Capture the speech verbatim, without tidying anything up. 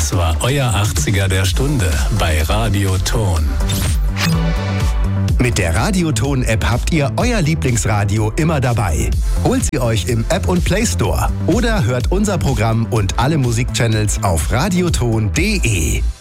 Das war euer achtziger der Stunde bei Radio Ton. Mit der Radio Ton App habt ihr euer Lieblingsradio immer dabei. Holt sie euch im App und Play Store oder hört unser Programm und alle Musikchannels auf radioton punkt de.